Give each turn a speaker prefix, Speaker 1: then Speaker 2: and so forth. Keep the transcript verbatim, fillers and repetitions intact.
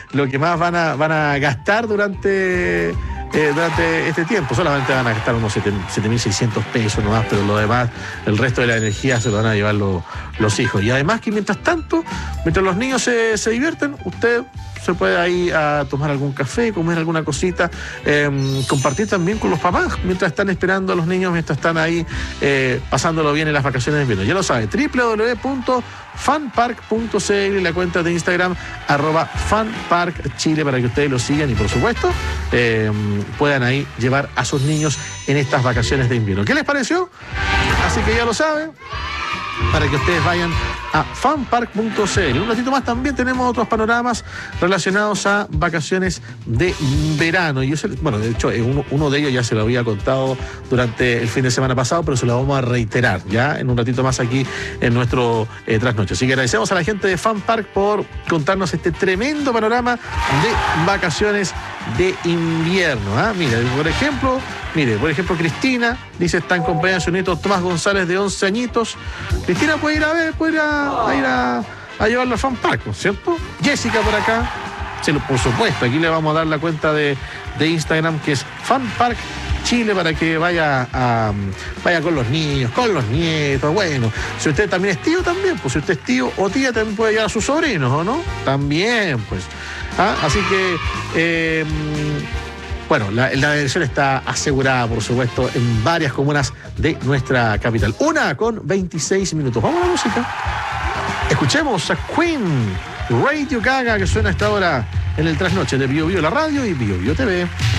Speaker 1: lo que más van a, van a gastar durante... Eh, durante este tiempo. Solamente van a gastar unos siete mil seiscientos pesos nomás, pero lo demás, el resto de la energía se lo van a llevar los, los hijos. Y además que mientras tanto, mientras los niños se, se divierten, usted se puede ir a tomar algún café, comer alguna cosita, eh, compartir también con los papás mientras están esperando a los niños, mientras están ahí eh, pasándolo bien en las vacaciones de invierno. Ya lo sabe, doble u doble u doble u punto fanpark punto c l, la cuenta de Instagram arroba fanparkchile, para que ustedes lo sigan y por supuesto eh, puedan ahí llevar a sus niños en estas vacaciones de invierno. ¿Qué les pareció? Así que ya lo saben, para que ustedes vayan a fanpark punto c l. Un ratito más también tenemos otros panoramas relacionados a vacaciones de verano. Y yo, bueno, de hecho, uno, uno de ellos ya se lo había contado durante el fin de semana pasado, pero se lo vamos a reiterar ya en un ratito más aquí en nuestro eh, trasnoche. Así que agradecemos a la gente de Fanpark por contarnos este tremendo panorama de vacaciones de invierno. ¿eh? Mira, por ejemplo, mire, por ejemplo, Cristina dice, está en compañía de su nieto Tomás González, de once añitos. Cristina puede ir a ver, puede ir a, a ir a, a llevarlo a Fanpark, ¿no es cierto? Jessica por acá, sí, por supuesto, aquí le vamos a dar la cuenta de, de Instagram, que es Fanpark Chile, para que vaya a, vaya con los niños, con los nietos. Bueno, si usted también es tío, también, pues si usted es tío o tía, también puede llevar a sus sobrinos, ¿o no? También, pues. ¿Ah? Así que, eh, bueno, la, la diversión está asegurada, por supuesto, en varias comunas de nuestra capital. Una con veintiséis minutos. Vamos a la música. Escuchemos a Queen, Radio Gaga, que suena a esta hora en el trasnoche de Bio Bio la radio y Bio Bio T V.